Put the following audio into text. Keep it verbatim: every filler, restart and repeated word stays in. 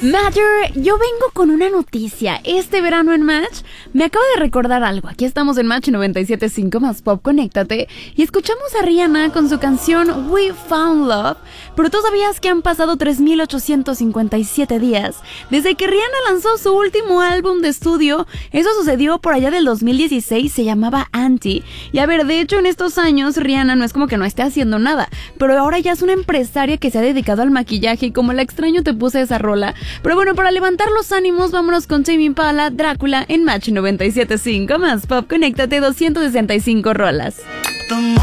Matter, yo vengo con una noticia. Este verano en Match me acabo de recordar algo. Aquí estamos en Match noventa y siete punto cinco más Pop, conéctate. Y escuchamos a Rihanna con su canción We Found Love. Pero tú sabías que han pasado tres mil ochocientos cincuenta y siete días desde que Rihanna lanzó su último álbum de estudio. Eso sucedió por allá del dos mil dieciséis, se llamaba Anti. Y a ver, de hecho en estos años Rihanna no es como que no esté haciendo nada, pero ahora ya es una empresaria que se ha dedicado al maquillaje y como la extraño te puse esa rola. Pero bueno, para levantar los ánimos, vámonos con Tame Impala, Drácula en Match noventa y siete punto cinco más Pop, conéctate, doscientas sesenta y cinco rolas.